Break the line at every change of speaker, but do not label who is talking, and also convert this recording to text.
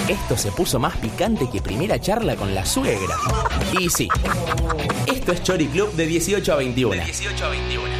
Esto se puso más picante que primera charla con la suegra. Y sí, esto es Chori Club de 18 a 21.